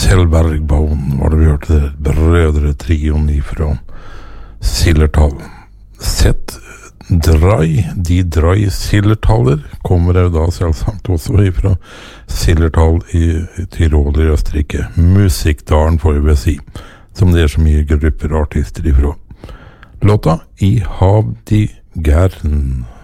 Selbergbauen var det vi hørte det, brødretrioen ifra Sillertal. Sett Drai, de Drai Sillertaler kommer jo da selvsagt også ifra Sillertal i Tirol i Østerrike. Musikkdalen får vi si, som det så mye grupper og artister ifra. Låta I hav de gern.